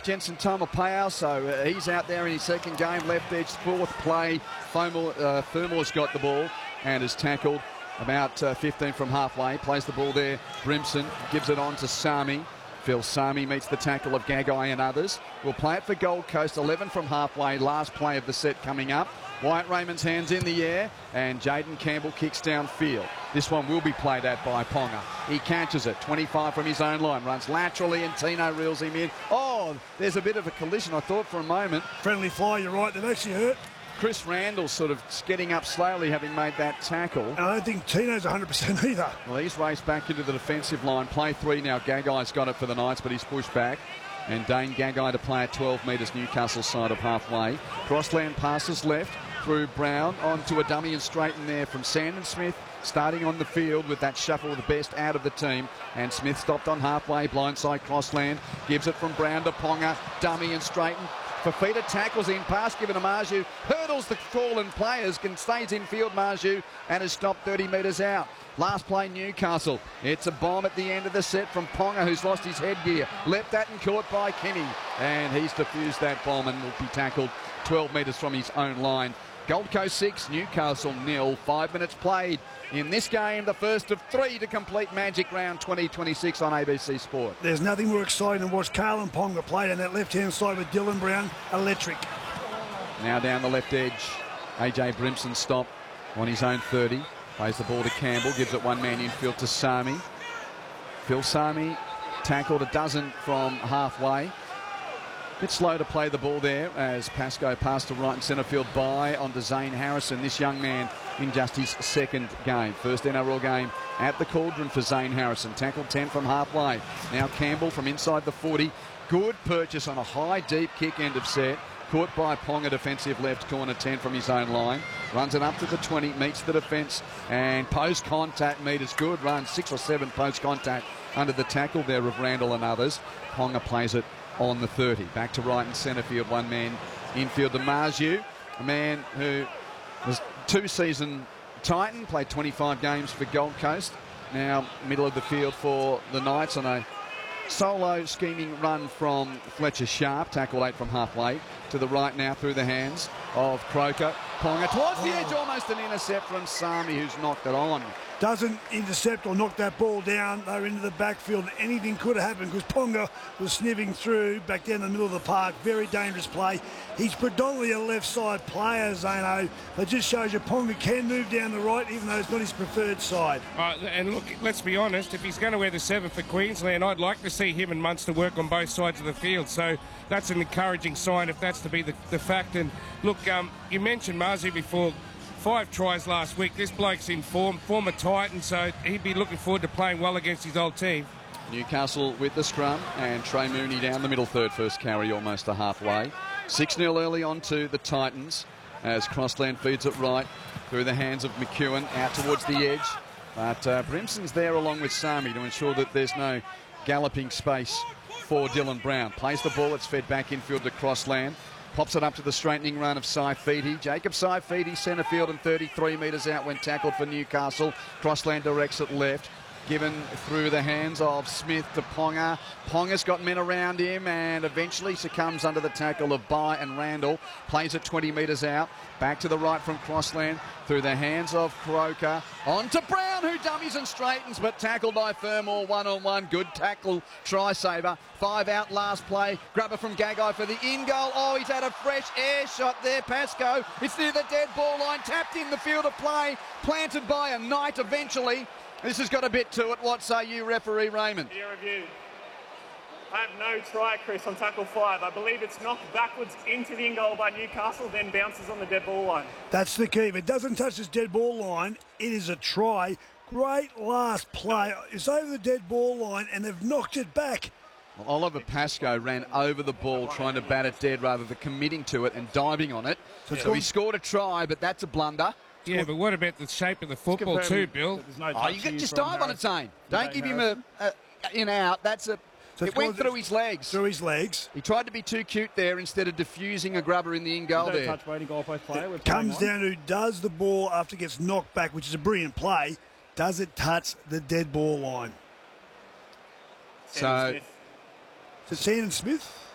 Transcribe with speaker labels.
Speaker 1: Jensen Tomapao, so he's out there in his second game, left edge, fourth play. Fermore's got the ball and is tackled about 15 from halfway. Plays the ball there. Brimson gives it on to Sami. Phil Sami meets the tackle of Gagai and others. We'll play it for Gold Coast. 11 from halfway. Last play of the set coming up. Wyatt Raymond's hands in the air, and Jaden Campbell kicks downfield. This one will be played at by Ponga. He catches it, 25 from his own line, runs laterally, and Tino reels him in. Oh, there's a bit of a collision, I thought for a moment.
Speaker 2: Friendly fly, you're right, they've actually hurt.
Speaker 1: Chris Randall sort of getting up slowly, having made that tackle.
Speaker 2: And I don't think Tino's 100% either.
Speaker 1: Well, he's raced back into the defensive line. Play 3 now. Gagai's got it for the Knights, but he's pushed back. And Dane Gagai to play at 12 metres, Newcastle side of halfway. Crossland passes left through Brown onto a dummy and straight in there from Sandon Smith, starting on the field with that shuffle, the best out of the team. And Smith stopped on halfway, blindside Crossland, gives it from Brown to Ponga, dummy and straighten. Fafita tackles in, pass given to Marju, hurdles the fallen players, stays in field Marju, and has stopped 30 metres out. Last play Newcastle. It's a bomb at the end of the set from Ponga, who's lost his headgear. Leapt that and caught by Kenny, and he's defused that bomb and will be tackled 12 metres from his own line. Gold Coast 6, Newcastle 0. 5 minutes played in this game, the first of 3 to complete Magic Round 2026 on ABC Sport.
Speaker 2: There's nothing more exciting than watch Carlin Ponga play on that left-hand side with Dylan Brown. Electric.
Speaker 1: Now down the left edge, AJ Brimson stop on his own 30. Plays the ball to Campbell, gives it one-man infield to Sami. Phil Sami tackled a dozen from halfway. Bit slow to play the ball there as Pascoe passed to right and centre field by onto Zane Harrison. This young man in just his second game. First NRL game at the Cauldron for Zane Harrison. Tackled 10 from halfway. Now Campbell from inside the 40. Good purchase on a high, deep kick end of set. Caught by Ponga, defensive left corner, 10 from his own line. Runs it up to the 20, meets the defence, and post-contact meters good. Run 6 or 7 post-contact under the tackle there of Randall and others. Ponga plays it on the 30. Back to right and centre field, one man infield to Marju, a man who was 2-season Titan, played 25 games for Gold Coast. Now middle of the field for the Knights on a solo scheming run from Fletcher Sharp, tackled 8 from halfway. To the right now through the hands of Croker. Ponga towards the edge, almost an intercept from Sami, who's knocked it on.
Speaker 2: Doesn't intercept or knock that ball down. They're into the backfield. Anything could have happened because Ponga was sniffing through back down the middle of the park. Very dangerous play. He's predominantly a left side player, Zano. That just shows you Ponga can move down the right even though it's not his preferred side.
Speaker 3: And look, let's be honest, if he's going to wear the 7 for Queensland, I'd like to see him and Munster work on both sides of the field. So that's an encouraging sign if that's to be the fact. And look, you mentioned Marzi before. 5 tries last week. This bloke's in form, former Titan, so he'd be looking forward to playing well against his old team.
Speaker 1: Newcastle with the scrum, and Trey Mooney down the middle third, first carry almost to halfway. 6-0 early on to the Titans as Crossland feeds it right through the hands of McEwen out towards the edge. But Brimson's there along with Sami to ensure that there's no galloping space for Dylan Brown. Plays the ball, it's fed back infield to Crossland. Pops it up to the straightening run of Saifiti. Jacob Saifiti, centre field and 33 metres out when tackled for Newcastle. Crossland directs it left. Given through the hands of Smith to Ponga. Ponga's got men around him and eventually succumbs under the tackle of Bai and Randall. Plays it 20 metres out. Back to the right from Crossland through the hands of Croker. On to Brown, who dummies and straightens, but tackled by Fermor one-on-one. Good tackle, try saver. 5 out last play. Grubber from Gagai for the in goal. Oh, he's had a fresh air shot there, Pascoe. It's near the dead ball line, tapped in the field of play, planted by a Knight eventually. This has got a bit to it. What say you, referee Raymond?
Speaker 4: Peer review. I have no try, Chris, on tackle 5. I believe it's knocked backwards into the in goal by Newcastle, then bounces on the dead ball line.
Speaker 2: That's the key. If it doesn't touch this dead ball line, it is a try. Great last play. It's over the dead ball line, and they've knocked it back.
Speaker 1: Well, Oliver Pascoe ran over the ball trying to bat it dead rather than committing to it and diving on it. So he scored a try, but that's a blunder.
Speaker 3: Yeah, but what about the shape of the football too, Bill?
Speaker 1: You can just dive on its own. Don't give him a in-out. It went through his legs.
Speaker 2: Through his legs.
Speaker 1: He tried to be too cute there instead of diffusing a grubber in the in-goal there.
Speaker 4: Touch waiting goalpost player.
Speaker 2: It comes down to does the ball, after it gets knocked back, which is a brilliant play, does it touch the dead ball line?
Speaker 1: So,
Speaker 2: Is it Sandon Smith?